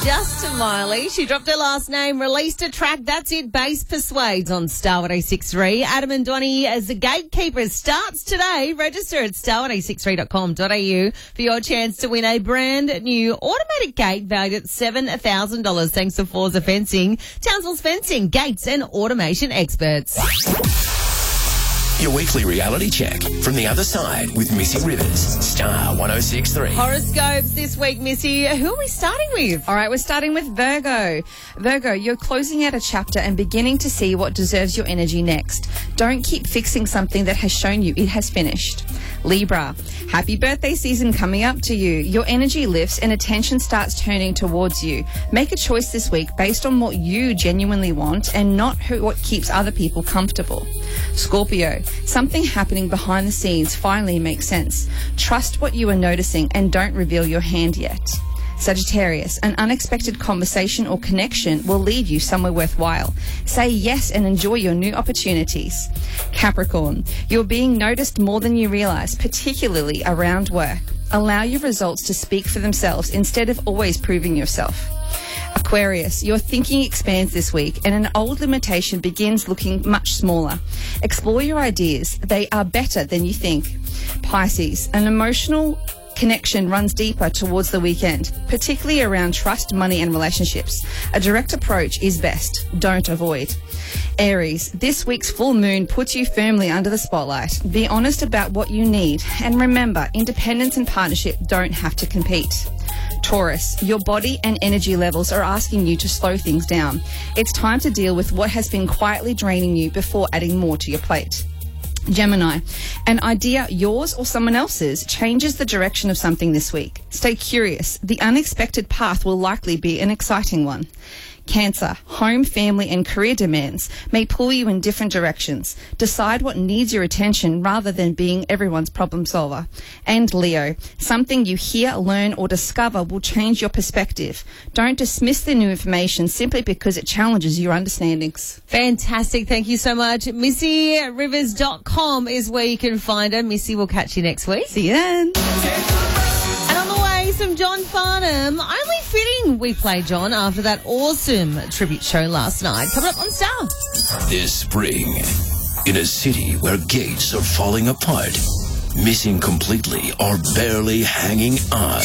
Just Miley. She dropped her last name, released a track. That's it. Bass Persuades on Star 106.3. Adam and Donnie as the Gatekeepers starts today. Register at star106.3.com.au for your chance to win a brand new automatic gate valued at $7,000 thanks to Forza Fencing, Townsville's fencing, gates and automation experts. Your weekly reality check from the other side with Missy Rivers, Star 106.3. Horoscopes this week, Missy. Who are we starting with? All right, we're starting with Virgo. Virgo, you're closing out a chapter and beginning to see what deserves your energy next. Don't keep fixing something that has shown you it has finished. Libra, happy birthday season coming up to you. Your energy lifts and attention starts turning towards you. Make a choice this week based on what you genuinely want and not what keeps other people comfortable. Scorpio, something happening behind the scenes finally makes sense. Trust what you are noticing and don't reveal your hand yet. Sagittarius, an unexpected conversation or connection will lead you somewhere worthwhile. Say yes and enjoy your new opportunities. Capricorn, you're being noticed more than you realize, particularly around work. Allow your results to speak for themselves instead of always proving yourself. Aquarius, your thinking expands this week and an old limitation begins looking much smaller. Explore your ideas. They are better than you think. Pisces, an emotional connection runs deeper towards the weekend, particularly around trust, money and relationships. A direct approach is best. Don't avoid. Aries, this week's full moon puts you firmly under the spotlight. Be honest about what you need and remember, independence and partnership don't have to compete. Taurus, your body and energy levels are asking you to slow things down. It's time to deal with what has been quietly draining you before adding more to your plate. Gemini, an idea, yours or someone else's, changes the direction of something this week. Stay curious. The unexpected path will likely be an exciting one. Cancer, home, family and career demands may pull you in different directions. Decide what needs your attention rather than being everyone's problem solver. And Leo, something you hear, learn or discover will change your perspective. Don't dismiss the new information simply because it challenges your understandings. Fantastic. Thank you so much. MissyRivers.com is where you can find her. Missy, we'll catch you next week. See you then. And on the way, some John Farnham. Only fitting we play John after that awesome tribute show last night. Coming up on Star. This spring, in a city where gates are falling apart, missing completely or barely hanging on,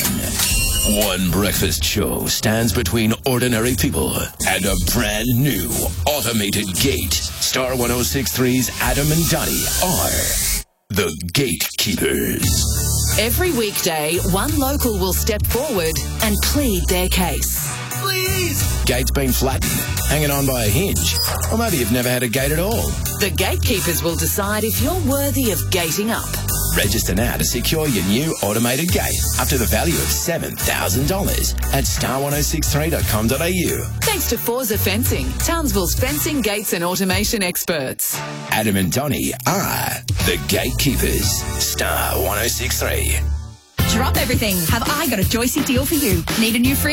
one breakfast show stands between ordinary people and a brand new automated gate. Star 106.3's Adam and Donnie are the Gatekeepers. Every weekday, one local will step forward and plead their case. Please! Gate's been flattened, hanging on by a hinge. Or maybe you've never had a gate at all. The Gatekeepers will decide if you're worthy of gating up. Register now to secure your new automated gate up to the value of $7,000 at star1063.com.au. Thanks to Forza Fencing, Townsville's fencing, gates and automation experts. Adam and Donnie are the Gatekeepers. Star 106.3. Drop everything. Have I got a Joycey deal for you? Need a new fridge?